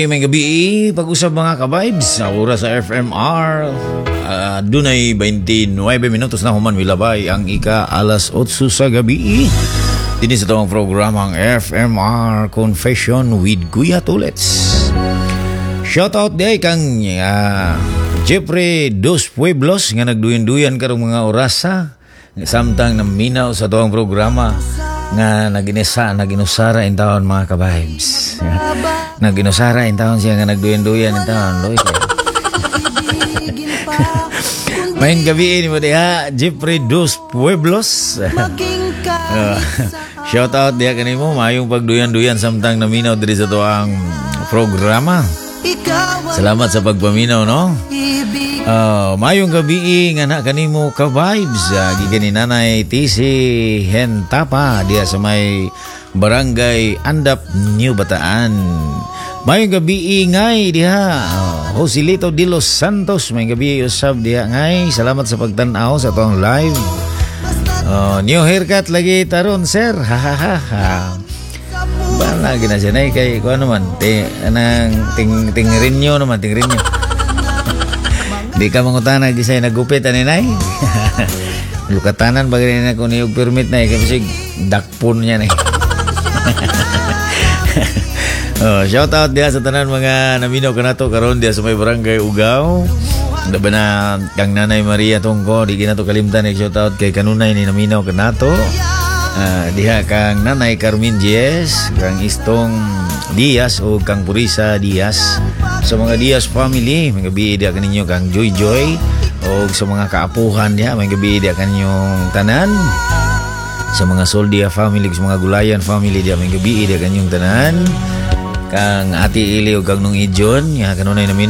May gabi, pag-usap mga ka-vibes sa oras sa FMR. Dunay 29 minutos na human milabay ang ika alas 8 sa gabi. Dini sa tawang programang FMR Confession with Kuya Tulets. Shoutout day kang Jeffrey Dos Pueblos nga nagduyan-duyan karong mga orasa. Samtang naminaw sa tawang programa nga naginusara in taon mga ka-vibes. Naginusara in taon siya nga nagduyan-duyan in taon. Main gabi ni mo diha Jeffrey Dos Pueblos. Shout out diha kanimo mayong pagduyan-duyan samtang naminaw diri sa tuang programa. Salamat sa pagpaminaw, no? Mayong gabi nga na kanimo ka-vibes. Gikan ni Nanay Tisi Hentapa diya sa may Barangay Andap, New Bataan. Mayong gabi ngay diha Joselito de los Santos. Mayong gabi usab diha ngay. Salamat sa pagtan-aw sa tong live. New haircut lagi taron, sir. Ha ha ha ha. Bala gina siya na kay ko naman tingrin nyo naman di ka mangutana gisay nagupit ani nay lukatanan bagay na ko niyog permit na kay sig dakpon niya na shout out dia sa tanan mga naminaw kanato karon dia sa may barangay Ugaw. Daban na kang Nanay Maria Tongko di ginato kalimtan shout out kay kanunay ni naminaw kanato. Diha kang Nanay Carmen Diaz, kang Istong Diaz o kang Purisa Diaz. Sa mga Diaz family, may gabi diha kaninyo kang Joy Joy o sa mga kaapuhan diha, may gabi diha kaninyong tanan. Sa mga Soldia family, sa mga Gulayan family diha, may gabi diha kaninyong tanan. Kang Ati Ili o kang Nung Ijon, ya kanunay namin